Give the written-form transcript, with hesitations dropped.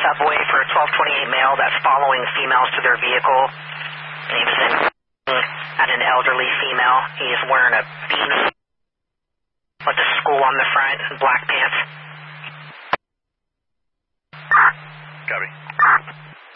subway for a 1228 male that's following females to their vehicle. And he was at an elderly female. He's wearing a beanie with a skull on the front and black pants.